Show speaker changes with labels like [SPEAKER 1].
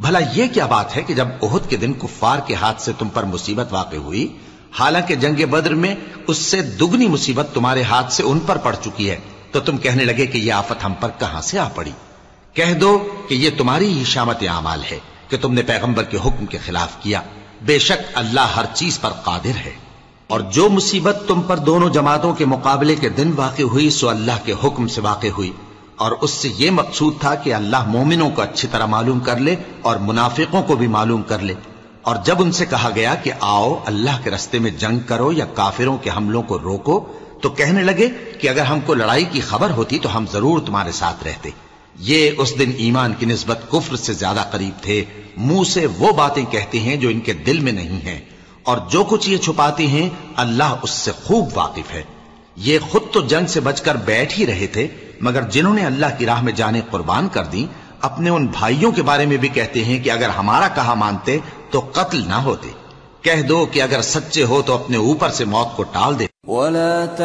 [SPEAKER 1] بھلا یہ کیا بات ہے کہ جب احد کے دن کفار کے ہاتھ سے تم پر مصیبت واقع ہوئی، حالانکہ جنگ بدر میں اس سے دگنی مصیبت تمہارے ہاتھ سے ان پر پڑ چکی ہے، تو تم کہنے لگے کہ یہ آفت ہم پر کہاں سے آ پڑی؟ کہہ دو کہ یہ تمہاری ہی شامت اعمال ہے کہ تم نے پیغمبر کے حکم کے خلاف کیا، بے شک اللہ ہر چیز پر قادر ہے۔ اور جو مصیبت تم پر دونوں جماعتوں کے مقابلے کے دن واقع ہوئی سو اللہ کے حکم سے واقع ہوئی، اور اس سے یہ مقصود تھا کہ اللہ مومنوں کو اچھی طرح معلوم کر لے اور منافقوں کو بھی معلوم کر لے۔ اور جب ان سے کہا گیا کہ آؤ اللہ کے رستے میں جنگ کرو یا کافروں کے حملوں کو روکو، تو کہنے لگے کہ اگر ہم کو لڑائی کی خبر ہوتی تو ہم ضرور تمہارے ساتھ رہتے۔ یہ اس دن ایمان کی نسبت کفر سے زیادہ قریب تھے، منہ سے وہ باتیں کہتے ہیں جو ان کے دل میں نہیں ہیں، اور جو کچھ یہ چھپاتے ہیں اللہ اس سے خوب واقف ہے۔ یہ خود تو جنگ سے بچ کر بیٹھ ہی رہے تھے، مگر جنہوں نے اللہ کی راہ میں جانیں قربان کر دیں، اپنے ان بھائیوں کے بارے میں بھی کہتے ہیں کہ اگر ہمارا کہا مانتے تو قتل نہ ہوتے۔ کہہ دو کہ اگر سچے ہو تو اپنے اوپر سے موت کو ٹال دے۔